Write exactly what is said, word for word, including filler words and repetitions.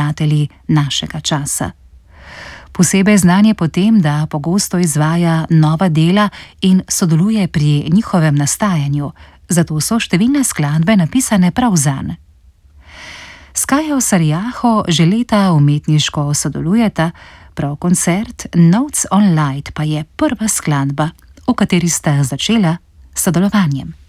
skladatelji našega časa. Posebej znan je po tem, da pogosto izvaja nova dela in sodeluje pri njihovem nastajanju, zato so številne skladbe napisane prav zanj. S Kajo Sarijaho že leta umetniško sodelujeta, prav koncert Notes on Light pa je prva skladba, v kateri sta začela s sodelovanjem.